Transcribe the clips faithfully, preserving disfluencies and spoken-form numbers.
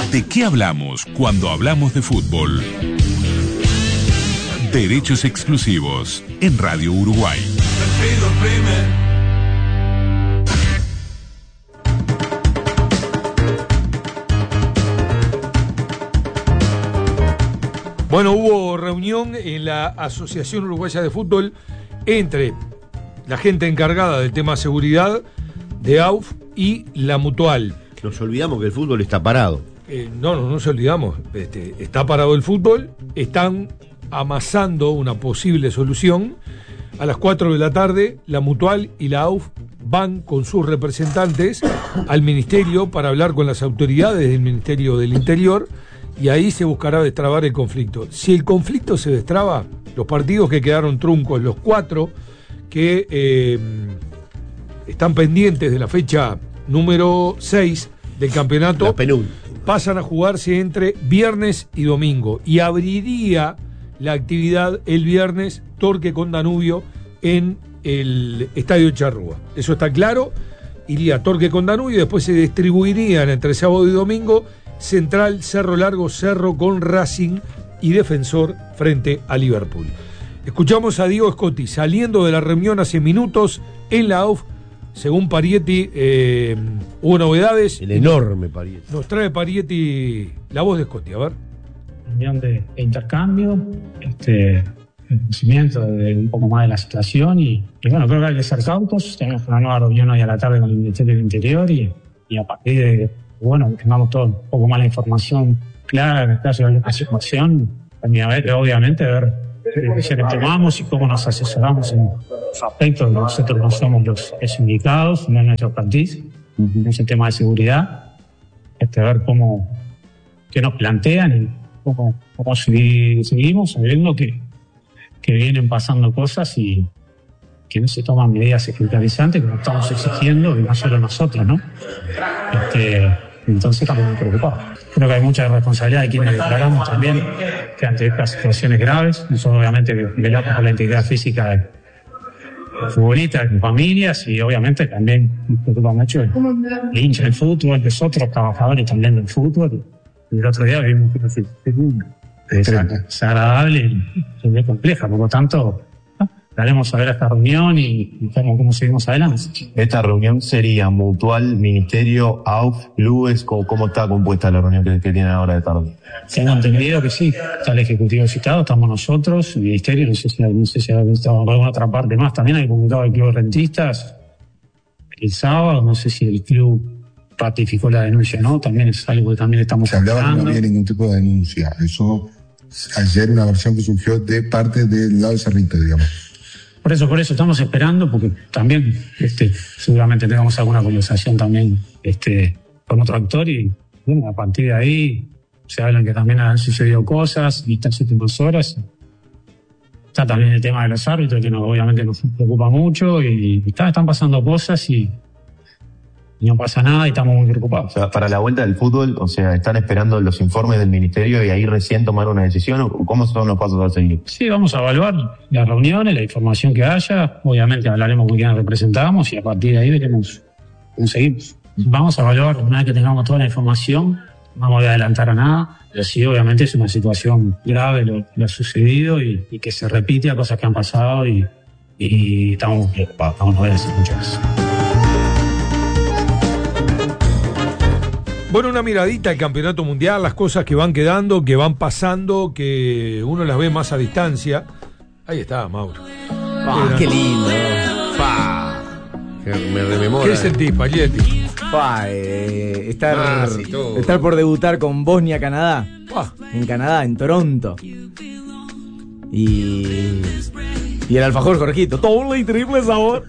¿De qué hablamos cuando hablamos de fútbol? Derechos exclusivos en Radio Uruguay. Bueno, hubo reunión en la Asociación Uruguaya de Fútbol entre la gente encargada del tema seguridad de A U F y la Mutual. Nos olvidamos que el fútbol está parado. Eh, no, no, no nos olvidamos. Este, está parado el fútbol, están amasando una posible solución. A las cuatro de la tarde, la Mutual y la A U F van con sus representantes al Ministerio para hablar con las autoridades del Ministerio del Interior y ahí se buscará destrabar el conflicto. Si el conflicto se destraba, los partidos que quedaron truncos, los cuatro que eh, están pendientes de la fecha número seis del campeonato, pasan a jugarse entre viernes y domingo y abriría la actividad el viernes Torque con Danubio en el Estadio Charrúa. Eso está claro, iría Torque con Danubio y después se distribuirían entre sábado y domingo Central, Cerro Largo, Cerro con Racing y Defensor frente a Liverpool. Escuchamos a Diego Scotti saliendo de la reunión hace minutos en la A U F. Según Parietti, eh, hubo novedades. El enorme Parietti. Nos trae Parietti la voz de Scotti, a ver. Reunión de, de intercambio, este, el conocimiento de un poco más de la situación y, y bueno, creo que hay que ser cautos. Tenemos una nueva reunión hoy a la tarde con el Ministerio del Interior y, y a partir de, bueno, tengamos todo un poco más la información clara en el caso de la situación, también obviamente ver qué decisiones tomamos y cómo nos asesoramos en los aspectos. Nosotros no somos los, los indicados, no es nuestro expertise, no es el tema de seguridad, este, ver cómo, qué nos plantean y cómo, cómo seguimos, sabiendo que, que vienen pasando cosas y que no se toman medidas ejemplarizantes como estamos exigiendo, y no solo nosotros, ¿no? Este, entonces estamos muy preocupados. Creo que hay mucha responsabilidad de quienes declaramos también que ante estas situaciones graves, nosotros obviamente velamos por la integridad física de los futbolistas, de familias y obviamente también nos preocupa mucho el, el hincha del fútbol, los otros trabajadores también del fútbol. El otro día vimos que es desagradable y muy compleja, por lo tanto daremos a ver esta reunión y, y cómo, cómo seguimos adelante. Esta reunión sería Mutual, Ministerio, A U F, clubes, ¿cómo, cómo está compuesta la reunión que, que tienen ahora de tarde? Tengo entendido que sí, está el Ejecutivo citado, estamos nosotros, el Ministerio, no sé si, no sé si ha visto alguna otra parte más, también hay comunicado del Club de Rentistas el sábado, no sé si el club ratificó la denuncia o no, también es algo que también estamos Se hablaba que no había ningún tipo de denuncia, eso ayer una versión que surgió de parte del lado de Cerrito, digamos. Por eso, por eso estamos esperando, porque también este, seguramente tengamos alguna conversación también este, con otro actor y bueno, a partir de ahí se hablan que también han sucedido cosas y estas últimas horas. Está también el tema de los árbitros, que nos, obviamente nos preocupa mucho y, y está, están pasando cosas y, y no pasa nada y estamos muy preocupados. O sea, para la vuelta del fútbol, o sea, ¿están esperando los informes del Ministerio y ahí recién tomar una decisión? ¿O cómo son los pasos a seguir? Sí, vamos a evaluar las reuniones, la información que haya. Obviamente hablaremos con quienes representamos y a partir de ahí veremos cómo seguimos. Vamos a evaluar una vez que tengamos toda la información. No me voy a adelantar a nada, pero sí, obviamente es una situación grave lo que ha sucedido y, y que se repite a cosas que han pasado y, y estamos preocupados. Vamos a ver si muchas. Bueno, una miradita al campeonato mundial, las cosas que van quedando, que van pasando, que uno las ve más a distancia. Ahí está, Mauro. Ah, qué lindo. Pa. Que me rememora. ¿Qué sentís, Paglietti? Pa, eh, estar, Ah, sí, estar por debutar con Bosnia, Canadá. Pa. En Canadá, en Toronto. Y. Y el alfajor Jorgito. Doble y triple sabor.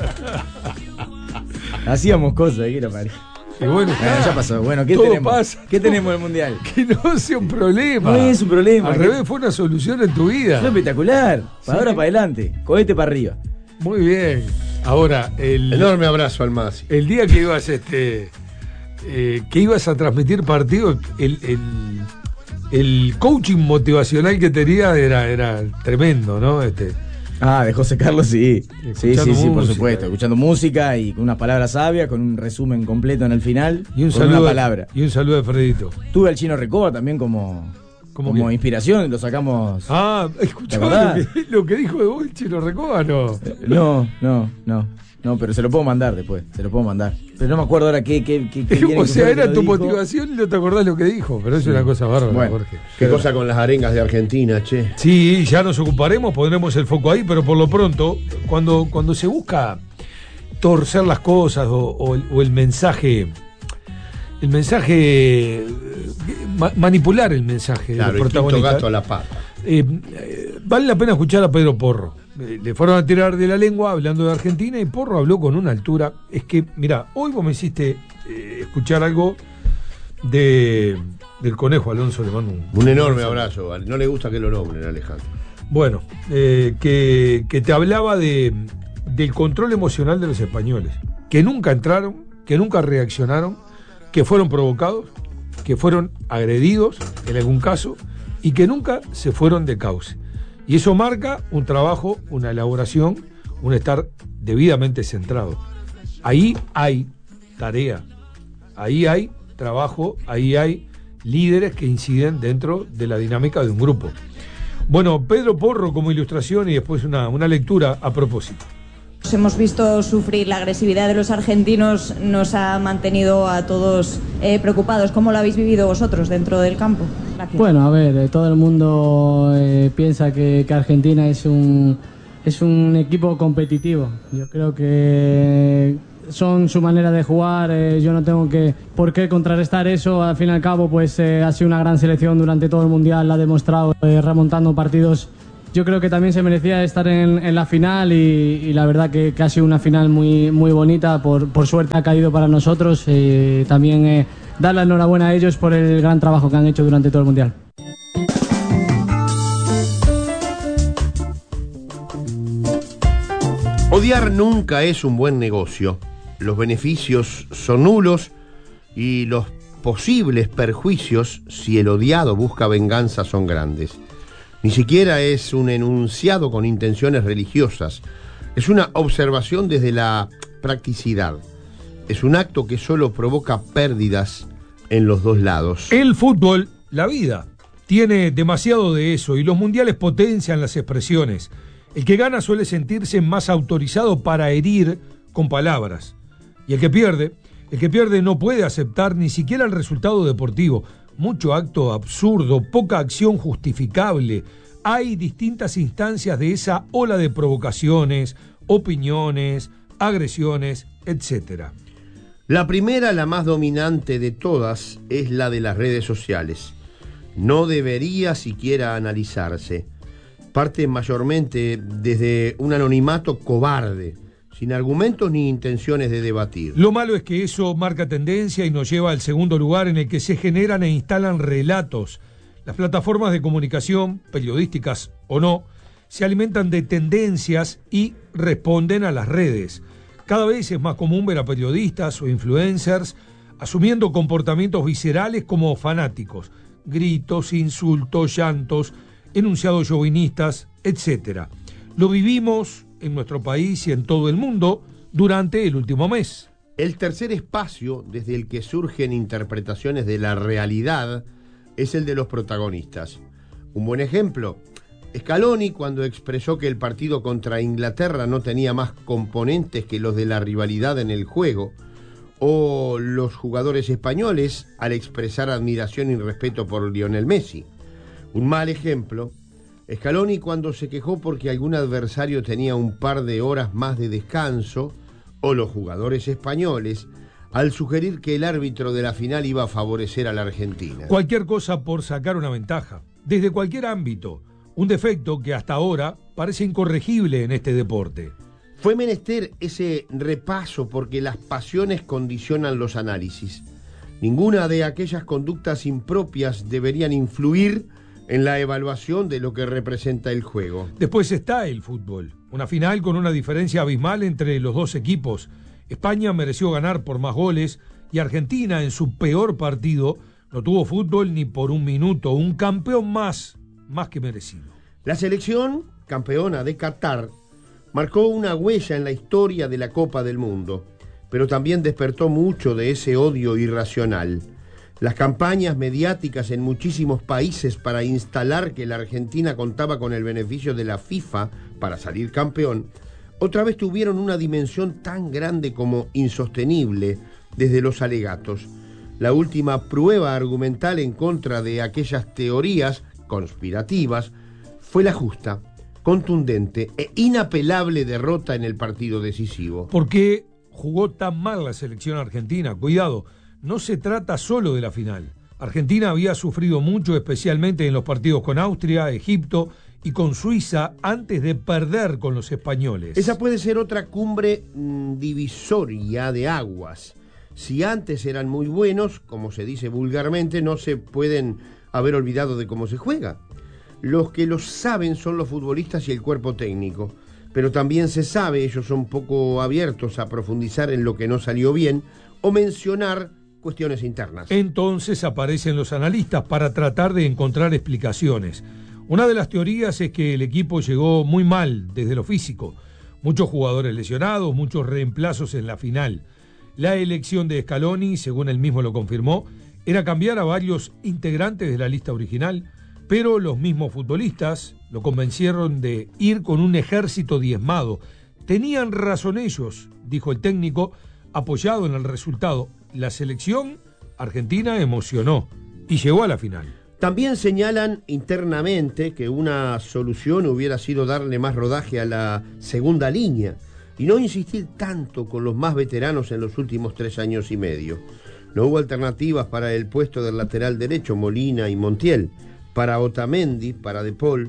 Hacíamos cosas aquí, era París. Y bueno, bueno, ya pasó. Bueno, ¿qué todo tenemos? pasa. ¿Qué tenemos en el mundial? Que no sea un problema. No es un problema. Al que... revés, fue una solución en tu vida. Fue espectacular. Para Sí. ahora para adelante. Cohete para arriba. Muy bien. Ahora, el Enorme abrazo al Masi. el día que ibas este eh, que ibas a transmitir partido, el, el, el coaching motivacional que tenía era, era tremendo, ¿no? Este, Ah, de José Carlos, sí. Sí, sí, sí, por música. supuesto. Escuchando música y con unas palabras sabias, con un resumen completo en el final. Y un con saludo, una palabra. Y un saludo de Fredito. Tuve al Chino Recoba también como, ¿Cómo como que? inspiración, lo sacamos. Ah, ¿Te escuchó acordás? lo que, lo que dijo de vos el Chino Recoba, no. No, no, no. No, pero se lo puedo mandar después, se lo puedo mandar. Pero no me acuerdo ahora qué, qué, qué, qué viene O que sea, fue lo era que tu dijo. motivación y no te acordás lo que dijo, pero eso es una cosa bárbara, Bueno. Jorge. Qué cosa con las arengas de Argentina, che. Sí, ya nos ocuparemos, pondremos el foco ahí, pero por lo pronto, cuando, cuando se busca torcer las cosas o, o el, o el mensaje, el mensaje, eh, ma- manipular el mensaje de Claro, los el quinto protagonistas, gato a la pata. eh, eh, vale la pena escuchar a Pedro Porro. Eh, le fueron a tirar de la lengua hablando de Argentina y Porro habló con una altura. Es que, mira, hoy vos me hiciste eh, escuchar algo de del Conejo Alonso, le mando un, Un enorme abrazo. ¿Vale? No le gusta que lo nombren, Alejandro. Bueno, eh, que, que te hablaba de, del control emocional de los españoles, que nunca entraron, que nunca reaccionaron, que fueron provocados, que fueron agredidos en algún caso y que nunca se fueron de cauce. Y eso marca un trabajo, una elaboración, un estar debidamente centrado. Ahí hay tarea, ahí hay trabajo, ahí hay líderes que inciden dentro de la dinámica de un grupo. Bueno, Pedro Porro como ilustración y después una, una lectura a propósito. Hemos visto sufrir la agresividad de los argentinos, nos ha mantenido a todos eh, preocupados. ¿Cómo lo habéis vivido vosotros dentro del campo? Gracias. Bueno, a ver, eh, todo el mundo eh, piensa que, que Argentina es un, es un equipo competitivo. Yo creo que son su manera de jugar, eh, yo no tengo que por qué contrarrestar eso. Al fin y al cabo, pues eh, ha sido una gran selección durante todo el Mundial, la ha demostrado eh, remontando partidos. Yo creo que también se merecía estar en, en la final y, y la verdad que, que ha sido una final muy, muy bonita. Por, por suerte ha caído para nosotros. Eh, también eh, dar la enhorabuena a ellos por el gran trabajo que han hecho durante todo el Mundial. Odiar nunca es un buen negocio. Los beneficios son nulos y los posibles perjuicios, si el odiado busca venganza, son grandes. Ni siquiera es un enunciado con intenciones religiosas. Es una observación desde la practicidad. Es un acto que solo provoca pérdidas en los dos lados. El fútbol, la vida, tiene demasiado de eso y los mundiales potencian las expresiones. El que gana suele sentirse más autorizado para herir con palabras. Y el que pierde, el que pierde no puede aceptar ni siquiera el resultado deportivo. Mucho acto absurdo, poca acción justificable. Hay distintas instancias de esa ola de provocaciones, opiniones, agresiones, etcétera. La primera, la más dominante de todas, es la de las redes sociales. No debería siquiera analizarse. Parte mayormente desde un anonimato cobarde, sin argumentos ni intenciones de debatir. Lo malo es que eso marca tendencia y nos lleva al segundo lugar en el que se generan e instalan relatos. Las plataformas de comunicación, periodísticas o no, se alimentan de tendencias y responden a las redes. Cada vez es más común ver a periodistas o influencers asumiendo comportamientos viscerales como fanáticos, gritos, insultos, llantos, enunciados chauvinistas, etcétera. Lo vivimos en nuestro país y en todo el mundo durante el último mes. El tercer espacio desde el que surgen interpretaciones de la realidad es el de los protagonistas. Un buen ejemplo, Scaloni, cuando expresó que el partido contra Inglaterra no tenía más componentes que los de la rivalidad en el juego, o los jugadores españoles al expresar admiración y respeto por Lionel Messi. Un mal ejemplo, Scaloni cuando se quejó porque algún adversario tenía un par de horas más de descanso, o los jugadores españoles al sugerir que el árbitro de la final iba a favorecer a la Argentina. Cualquier cosa por sacar una ventaja, desde cualquier ámbito, un defecto que hasta ahora parece incorregible en este deporte. Fue menester ese repaso porque las pasiones condicionan los análisis. Ninguna de aquellas conductas impropias deberían influir en la evaluación de lo que representa el juego. Después está el fútbol, una final con una diferencia abismal entre los dos equipos. España mereció ganar por más goles y Argentina en su peor partido no tuvo fútbol ni por un minuto, un campeón más, más que merecido. La selección campeona de Qatar, marcó una huella en la historia de la Copa del Mundo, pero también despertó mucho de ese odio irracional. Las campañas mediáticas en muchísimos países para instalar que la Argentina contaba con el beneficio de la FIFA para salir campeón, otra vez tuvieron una dimensión tan grande como insostenible desde los alegatos. La última prueba argumental en contra de aquellas teorías conspirativas fue la justa, contundente e inapelable derrota en el partido decisivo. ¿Por qué jugó tan mal la selección argentina? Cuidado, no se trata solo de la final. Argentina había sufrido mucho, especialmente en los partidos con Austria, Egipto y con Suiza, antes de perder con los españoles. Esa puede ser otra cumbre mmm, divisoria de aguas. Si antes eran muy buenos, como se dice vulgarmente, no se pueden haber olvidado de cómo se juega. Los que lo saben son los futbolistas y el cuerpo técnico, pero también se sabe, ellos son poco abiertos a profundizar en lo que no salió bien o mencionar cuestiones internas. Entonces aparecen los analistas para tratar de encontrar explicaciones. Una de las teorías es que el equipo llegó muy mal desde lo físico. Muchos jugadores lesionados, muchos reemplazos en la final. La elección de Scaloni, según él mismo lo confirmó, era cambiar a varios integrantes de la lista original, pero los mismos futbolistas lo convencieron de ir con un ejército diezmado. Tenían razón ellos, dijo el técnico, apoyado en el resultado. La selección argentina emocionó y llegó a la final. También señalan internamente que una solución hubiera sido darle más rodaje a la segunda línea y no insistir tanto con los más veteranos en los últimos tres años y medio. No hubo alternativas para el puesto del lateral derecho, Molina y Montiel, para Otamendi, para De Paul.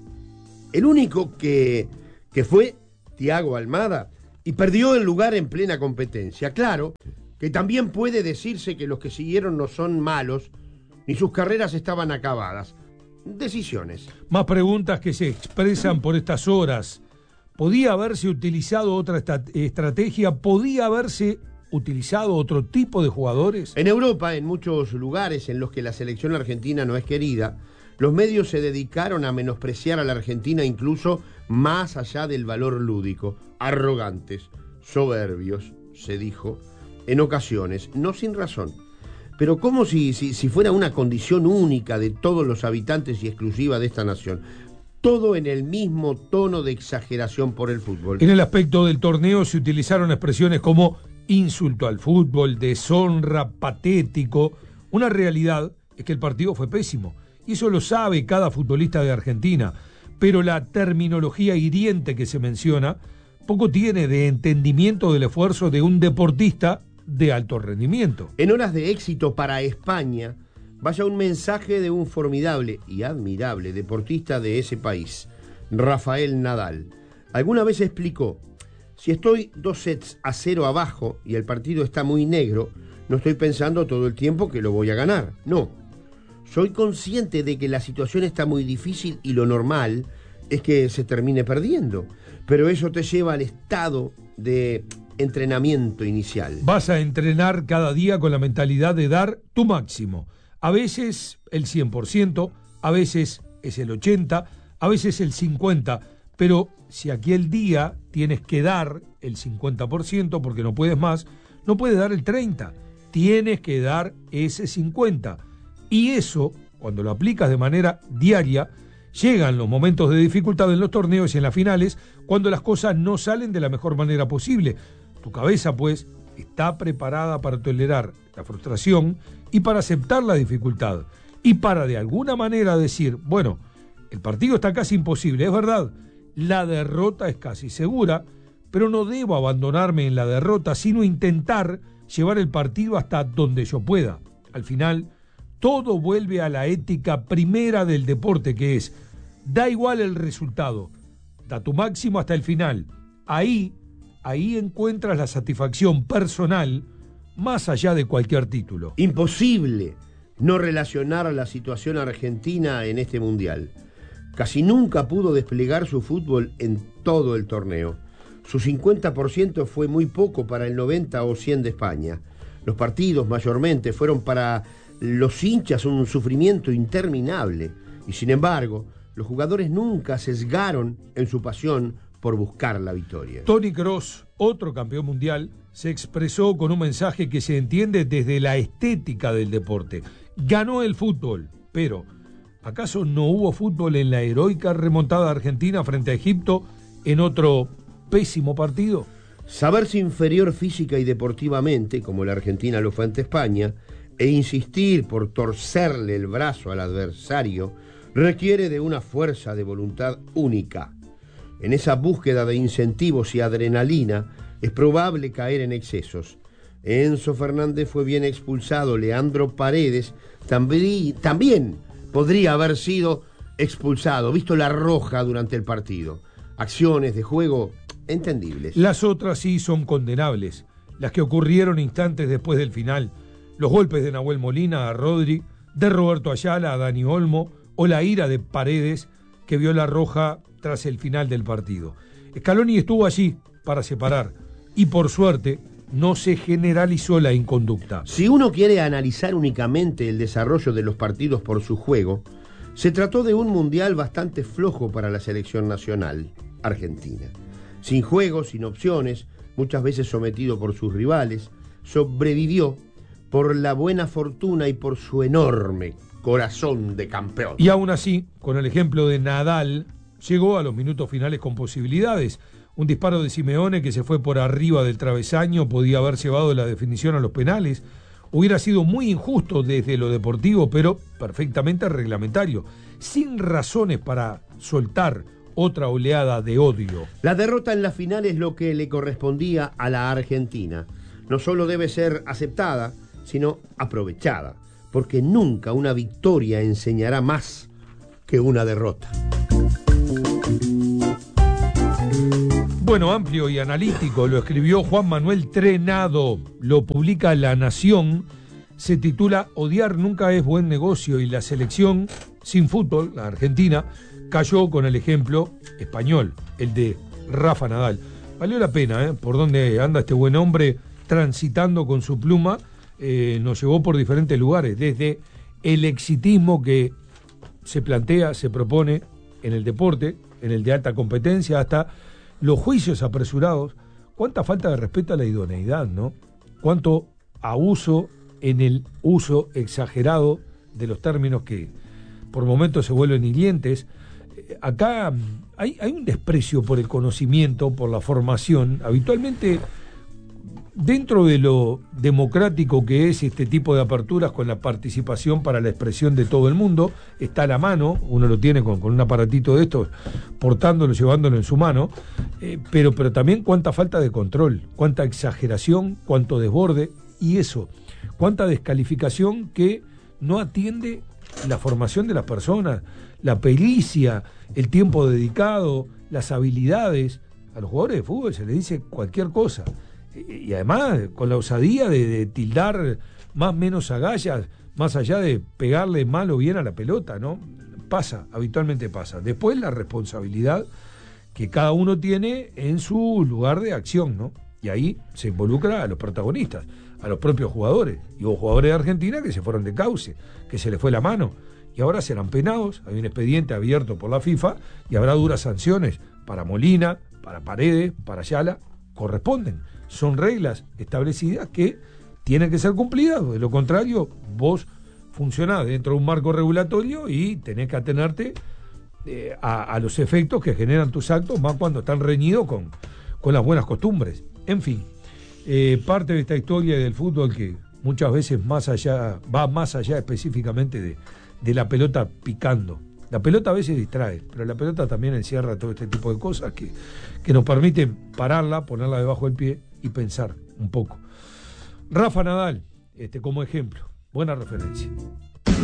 El único que, que fue Thiago Almada, y perdió el lugar en plena competencia. Claro que también puede decirse que los que siguieron no son malos, ni sus carreras estaban acabadas. Decisiones. Más preguntas que se expresan por estas horas. ¿Podía haberse utilizado otra esta- estrategia? ¿Podía haberse utilizado otro tipo de jugadores? En Europa, en muchos lugares en los que la selección argentina no es querida, los medios se dedicaron a menospreciar a la Argentina incluso más allá del valor lúdico. Arrogantes, soberbios, se dijo, en ocasiones, no sin razón, pero como si, si, si fuera una condición única de todos los habitantes y exclusiva de esta nación. Todo en el mismo tono de exageración por el fútbol. En el aspecto del torneo se utilizaron expresiones como insulto al fútbol, deshonra, patético. Una realidad es que el partido fue pésimo, y eso lo sabe cada futbolista de Argentina, pero la terminología hiriente que se menciona poco tiene de entendimiento del esfuerzo de un deportista de alto rendimiento. En horas de éxito para España, vaya un mensaje de un formidable y admirable deportista de ese país, Rafael Nadal. Alguna vez explicó: si estoy dos sets a cero abajo y el partido está muy negro, no estoy pensando todo el tiempo que lo voy a ganar. No. Soy consciente de que la situación está muy difícil y lo normal es que se termine perdiendo. Pero eso te lleva al estado de entrenamiento inicial. Vas a entrenar cada día con la mentalidad de dar tu máximo. A veces el cien por ciento, a veces es el ochenta por ciento, a veces el cincuenta por ciento. Pero si aquel día tienes que dar el cincuenta por ciento porque no puedes más, no puedes dar el treinta por ciento. Tienes que dar ese cincuenta por ciento. Y eso, cuando lo aplicas de manera diaria, llegan los momentos de dificultad en los torneos y en las finales, cuando las cosas no salen de la mejor manera posible. Tu cabeza, pues, está preparada para tolerar la frustración y para aceptar la dificultad. Y para de alguna manera decir, bueno, el partido está casi imposible, es verdad, la derrota es casi segura, pero no debo abandonarme en la derrota, sino intentar llevar el partido hasta donde yo pueda. Al final, todo vuelve a la ética primera del deporte, que es, da igual el resultado, da tu máximo hasta el final. Ahí, ahí encuentras la satisfacción personal más allá de cualquier título. Imposible no relacionar a la situación argentina en este mundial. Casi nunca pudo desplegar su fútbol en todo el torneo. Su cincuenta por ciento fue muy poco para el noventa o cien de España. Los partidos mayormente fueron para los hinchas un sufrimiento interminable. Y sin embargo, Los jugadores nunca sesgaron en su pasión por buscar la victoria. Toni Kroos, otro campeón mundial, se expresó con un mensaje que se entiende desde la estética del deporte. Ganó el fútbol, pero ¿acaso no hubo fútbol en la heroica remontada argentina frente a Egipto en otro pésimo partido? Saberse inferior física y deportivamente, como la Argentina lo fue ante España, e insistir por torcerle el brazo al adversario, requiere de una fuerza de voluntad única. En esa búsqueda de incentivos y adrenalina es probable caer en excesos. Enzo Fernández fue bien expulsado, Leandro Paredes también, también podría haber sido expulsado, visto la roja durante el partido. Acciones de juego entendibles. Las otras sí son condenables, las que ocurrieron instantes después del final. Los golpes de Nahuel Molina a Rodri, de Roberto Ayala a Dani Olmo, o la ira de Paredes, que vio la roja tras el final del partido. Scaloni estuvo allí para separar, y por suerte no se generalizó la inconducta. Si uno quiere analizar únicamente el desarrollo de los partidos por su juego, se trató de un mundial bastante flojo para la selección nacional argentina. Sin juego, sin opciones, muchas veces sometido por sus rivales, sobrevivió por la buena fortuna y por su enorme corazón de campeón. Y aún así, con el ejemplo de Nadal, llegó a los minutos finales con posibilidades. Un disparo de Simeone que se fue por arriba del travesaño podía haber llevado la definición a los penales. Hubiera sido muy injusto desde lo deportivo, pero perfectamente reglamentario, sin razones para soltar otra oleada de odio. La derrota en la final es lo que le correspondía a la Argentina. No solo debe ser aceptada, sino aprovechada, porque nunca una victoria enseñará más que una derrota. Bueno, amplio y analítico, lo escribió Juan Manuel Trenado, lo publica La Nación, se titula Odiar nunca es buen negocio, y la selección sin fútbol, la Argentina, cayó con el ejemplo español, el de Rafa Nadal. Valió la pena, ¿eh? Por donde anda este buen hombre transitando con su pluma, eh, nos llevó por diferentes lugares, desde el exitismo que se plantea, se propone en el deporte, en el de alta competencia, hasta los juicios apresurados. Cuánta falta de respeto a la idoneidad, ¿no? Cuánto abuso en el uso exagerado de los términos que por momentos se vuelven hirientes. Acá hay, hay un desprecio por el conocimiento, por la formación. Habitualmente, dentro de lo democrático que es este tipo de aperturas con la participación para la expresión de todo el mundo, está a la mano, uno lo tiene con, con un aparatito de estos, portándolo, llevándolo en su mano, eh, pero, pero también cuánta falta de control, cuánta exageración, cuánto desborde, y eso, cuánta descalificación que no atiende la formación de las personas, la pericia, el tiempo dedicado, las habilidades. A los jugadores de fútbol se les dice cualquier cosa. Y además con la osadía de, de tildar más o menos agallas, más allá de pegarle mal o bien a la pelota, ¿no? Pasa, habitualmente pasa. Después la responsabilidad que cada uno tiene en su lugar de acción, ¿no? Y ahí se involucra a los protagonistas, a los propios jugadores. Y hubo jugadores de Argentina que se fueron de cauce, que se les fue la mano, y ahora serán penados. Hay un expediente abierto por la FIFA y habrá duras sanciones para Molina, para Paredes, para Ayala. Corresponden, son reglas establecidas que tienen que ser cumplidas. De lo contrario, vos funcionás dentro de un marco regulatorio y tenés que atenerte eh, a, a los efectos que generan tus actos, más cuando están reñidos con, con las buenas costumbres. En fin, eh, parte de esta historia del fútbol que muchas veces más allá va más allá específicamente de, de la pelota picando. La pelota a veces distrae, pero la pelota también encierra todo este tipo de cosas que, que nos permiten pararla, ponerla debajo del pie y pensar un poco. Rafa Nadal, este, como ejemplo, buena referencia.